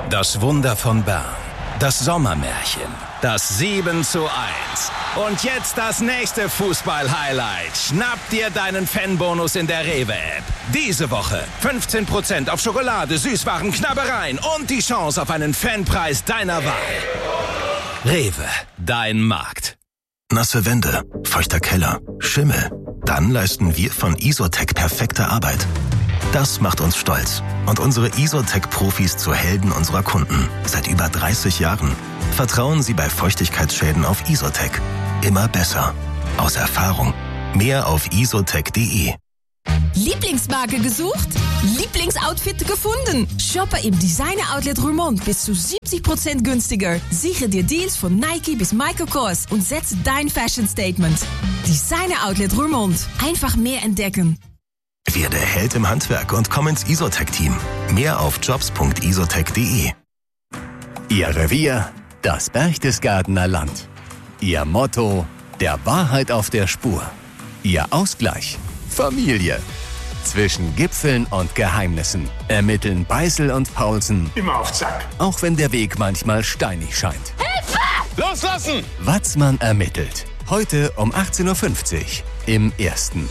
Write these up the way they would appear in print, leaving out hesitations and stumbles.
Das Wunder von Bern. Das Sommermärchen. Das 7:1. Und jetzt das nächste Fußball-Highlight. Schnapp dir deinen Fanbonus in der Rewe-App. Diese Woche 15% auf Schokolade, Süßwaren, Knabbereien und die Chance auf einen Fanpreis deiner Wahl. Rewe, dein Markt. Nasse Wände, feuchter Keller, Schimmel. Dann leisten wir von Isotec perfekte Arbeit. Das macht uns stolz und unsere Isotec-Profis zu Helden unserer Kunden. Seit über 30 Jahren. Vertrauen Sie bei Feuchtigkeitsschäden auf Isotec. Immer besser. Aus Erfahrung. Mehr auf isotec.de. Lieblingsmarke gesucht? Lieblingsoutfit gefunden? Shoppe im Designer-Outlet Roermond bis zu 70% günstiger. Sichere dir Deals von Nike bis Michael Kors und setze dein Fashion-Statement. Designer-Outlet Roermond. Einfach mehr entdecken. Werde Held im Handwerk und komm ins Isotec-Team. Mehr auf jobs.isotec.de. Ihr Revier, das Berchtesgadener Land. Ihr Motto, der Wahrheit auf der Spur. Ihr Ausgleich, Familie. Zwischen Gipfeln und Geheimnissen ermitteln Beißel und Paulsen. Immer auf Zack. Auch wenn der Weg manchmal steinig scheint. Hilfe! Loslassen! Watzmann ermittelt. Heute um 18.50 Uhr im Ersten.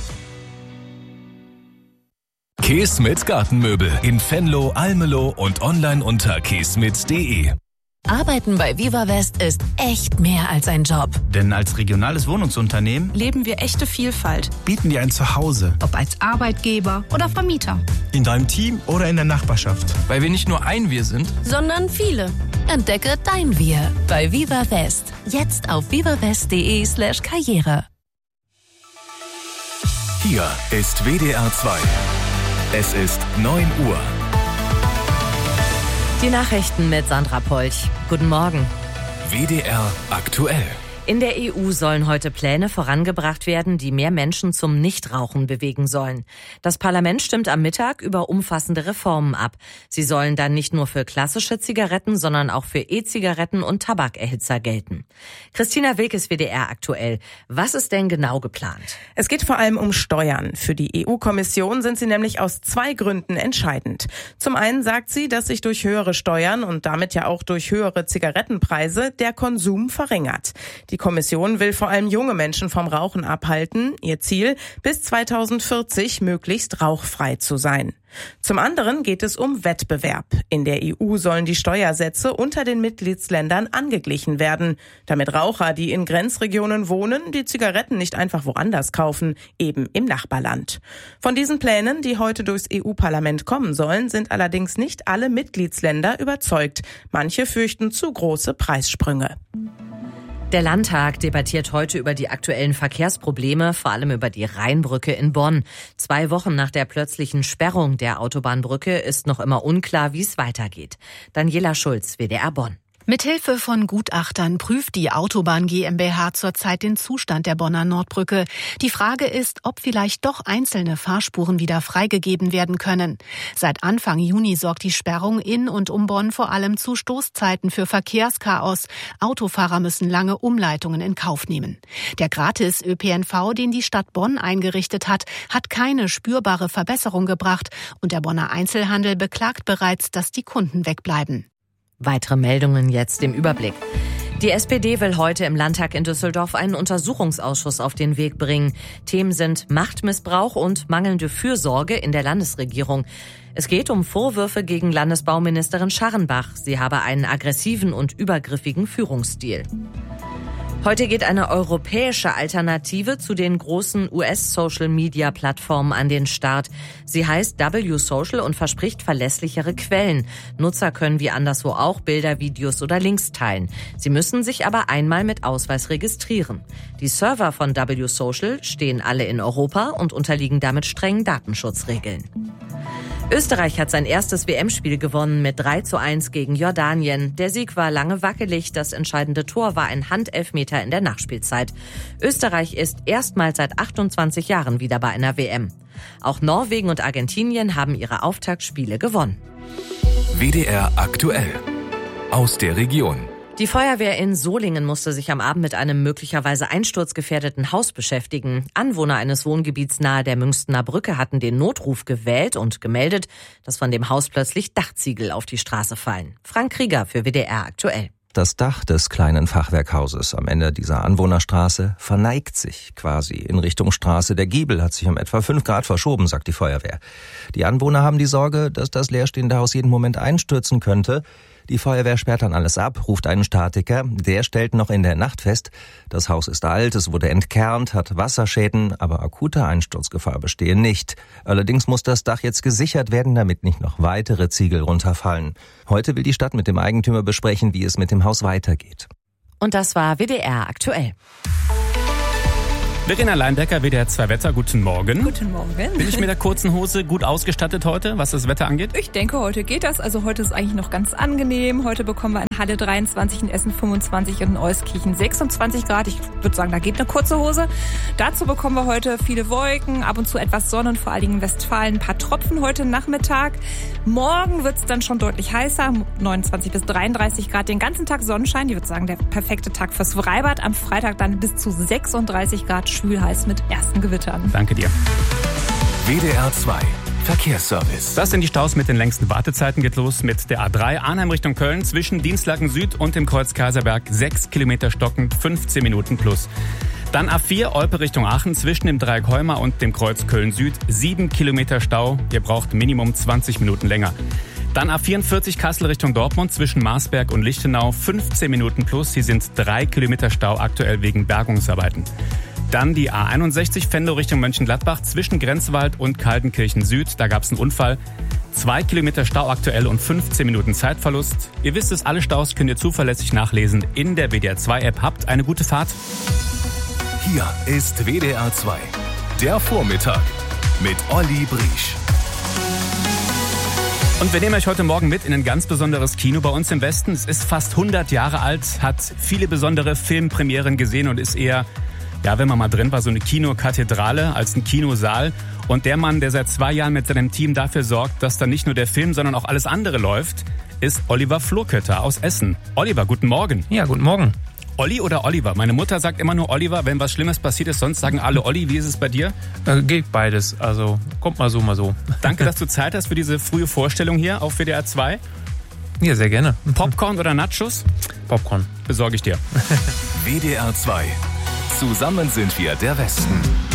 Keesmit Gartenmöbel in Venlo, Almelo und online unter keesmit.de. Arbeiten bei VivaVest ist echt mehr als ein Job. Denn als regionales Wohnungsunternehmen leben wir echte Vielfalt. Bieten dir ein Zuhause. Ob als Arbeitgeber oder Vermieter. In deinem Team oder in der Nachbarschaft. Weil wir nicht nur ein Wir sind, sondern viele. Entdecke dein Wir bei VivaVest. Jetzt auf vivavest.de/Karriere. Hier ist WDR 2. Es ist 9 Uhr. Die Nachrichten mit Sandra Polch. Guten Morgen. WDR aktuell. In der EU sollen heute Pläne vorangebracht werden, die mehr Menschen zum Nichtrauchen bewegen sollen. Das Parlament stimmt am Mittag über umfassende Reformen ab. Sie sollen dann nicht nur für klassische Zigaretten, sondern auch für E-Zigaretten und Tabakerhitzer gelten. Christina Wilkes, WDR aktuell. Was ist denn genau geplant? Es geht vor allem um Steuern. Für die EU-Kommission sind sie nämlich aus 2 Gründen entscheidend. Zum einen sagt sie, dass sich durch höhere Steuern und damit ja auch durch höhere Zigarettenpreise der Konsum verringert. Die Kommission will vor allem junge Menschen vom Rauchen abhalten. Ihr Ziel, bis 2040 möglichst rauchfrei zu sein. Zum anderen geht es um Wettbewerb. In der EU sollen die Steuersätze unter den Mitgliedsländern angeglichen werden, damit Raucher, die in Grenzregionen wohnen, die Zigaretten nicht einfach woanders kaufen, eben im Nachbarland. Von diesen Plänen, die heute durchs EU-Parlament kommen sollen, sind allerdings nicht alle Mitgliedsländer überzeugt. Manche fürchten zu große Preissprünge. Der Landtag debattiert heute über die aktuellen Verkehrsprobleme, vor allem über die Rheinbrücke in Bonn. 2 Wochen nach der plötzlichen Sperrung der Autobahnbrücke ist noch immer unklar, wie es weitergeht. Daniela Schulz, WDR Bonn. Mithilfe von Gutachtern prüft die Autobahn GmbH zurzeit den Zustand der Bonner Nordbrücke. Die Frage ist, ob vielleicht doch einzelne Fahrspuren wieder freigegeben werden können. Seit Anfang Juni sorgt die Sperrung in und um Bonn vor allem zu Stoßzeiten für Verkehrschaos. Autofahrer müssen lange Umleitungen in Kauf nehmen. Der Gratis-ÖPNV, den die Stadt Bonn eingerichtet hat, hat keine spürbare Verbesserung gebracht. Und der Bonner Einzelhandel beklagt bereits, dass die Kunden wegbleiben. Weitere Meldungen jetzt im Überblick. Die SPD will heute im Landtag in Düsseldorf einen Untersuchungsausschuss auf den Weg bringen. Themen sind Machtmissbrauch und mangelnde Fürsorge in der Landesregierung. Es geht um Vorwürfe gegen Landesbauministerin Scharrenbach. Sie habe einen aggressiven und übergriffigen Führungsstil. Heute geht eine europäische Alternative zu den großen US-Social-Media-Plattformen an den Start. Sie heißt W-Social und verspricht verlässlichere Quellen. Nutzer können wie anderswo auch Bilder, Videos oder Links teilen. Sie müssen sich aber einmal mit Ausweis registrieren. Die Server von W-Social stehen alle in Europa und unterliegen damit strengen Datenschutzregeln. Österreich hat sein erstes WM-Spiel gewonnen mit 3:1 gegen Jordanien. Der Sieg war lange wackelig. Das entscheidende Tor war ein Handelfmeter in der Nachspielzeit. Österreich ist erstmals seit 28 Jahren wieder bei einer WM. Auch Norwegen und Argentinien haben ihre Auftaktspiele gewonnen. WDR aktuell. Aus der Region. Die Feuerwehr in Solingen musste sich am Abend mit einem möglicherweise einsturzgefährdeten Haus beschäftigen. Anwohner eines Wohngebiets nahe der Münstener Brücke hatten den Notruf gewählt und gemeldet, dass von dem Haus plötzlich Dachziegel auf die Straße fallen. Frank Krieger für WDR aktuell. Das Dach des kleinen Fachwerkhauses am Ende dieser Anwohnerstraße verneigt sich quasi in Richtung Straße. Der Giebel hat sich um etwa 5 Grad verschoben, sagt die Feuerwehr. Die Anwohner haben die Sorge, dass das leerstehende Haus jeden Moment einstürzen könnte. Die Feuerwehr sperrt dann alles ab, ruft einen Statiker. Der stellt noch in der Nacht fest, das Haus ist alt, es wurde entkernt, hat Wasserschäden, aber akute Einsturzgefahr bestehe nicht. Allerdings muss das Dach jetzt gesichert werden, damit nicht noch weitere Ziegel runterfallen. Heute will die Stadt mit dem Eigentümer besprechen, wie es mit dem Haus weitergeht. Und das war WDR aktuell. Verena Leindecker, WDR 2 Wetter, guten Morgen. Guten Morgen. Bin ich mit der kurzen Hose gut ausgestattet heute, was das Wetter angeht? Ich denke, heute geht das. Also heute ist eigentlich noch ganz angenehm. Heute bekommen wir in Halle 23, in Essen 25 und in Euskirchen 26 Grad. Ich würde sagen, da geht eine kurze Hose. Dazu bekommen wir heute viele Wolken, ab und zu etwas Sonne und vor allen Dingen in Westfalen ein paar Tropfen heute Nachmittag. Morgen wird es dann schon deutlich heißer, 29 bis 33 Grad, den ganzen Tag Sonnenschein. Ich würde sagen, der perfekte Tag fürs Freibad. Am Freitag dann bis zu 36 Grad. Schwül-heiß mit ersten Gewittern. Danke dir. WDR 2 Verkehrsservice. Das sind die Staus mit den längsten Wartezeiten. Geht los mit der A3 Arnhem Richtung Köln zwischen Dienstlaken Süd und dem Kreuz Kaiserberg. 6 Kilometer stockend, 15 Minuten plus. Dann A4 Olpe Richtung Aachen zwischen dem Dreieck Heuma und dem Kreuz Köln Süd. 7 Kilometer Stau. Ihr braucht Minimum 20 Minuten länger. Dann A44 Kassel Richtung Dortmund zwischen Marsberg und Lichtenau. 15 Minuten plus. Hier sind 3 Kilometer Stau aktuell wegen Bergungsarbeiten. Dann die A61 Venlo Richtung Mönchengladbach zwischen Grenzwald und Kaltenkirchen Süd. Da gab es einen Unfall. 2 Kilometer Stau aktuell und 15 Minuten Zeitverlust. Ihr wisst es, alle Staus könnt ihr zuverlässig nachlesen in der WDR 2 App. Habt eine gute Fahrt. Hier ist WDR 2, der Vormittag mit Olli Briesch. Und wir nehmen euch heute Morgen mit in ein ganz besonderes Kino bei uns im Westen. Es ist fast 100 Jahre alt, hat viele besondere Filmpremieren gesehen und ist eher, ja, wenn man mal drin war, so eine Kinokathedrale als ein Kinosaal. Und der Mann, der seit 2 Jahren mit seinem Team dafür sorgt, dass dann nicht nur der Film, sondern auch alles andere läuft, ist Oliver Flurkötter aus Essen. Oliver, guten Morgen. Ja, guten Morgen. Olli oder Oliver? Meine Mutter sagt immer nur Oliver, wenn was Schlimmes passiert ist. Sonst sagen alle Olli. Wie ist es bei dir? Geht beides. Also kommt mal so, mal so. Danke, dass du Zeit hast für diese frühe Vorstellung hier auf WDR 2. Ja, sehr gerne. Popcorn oder Nachos? Popcorn. Besorge ich dir. WDR 2. Zusammen sind wir der Westen.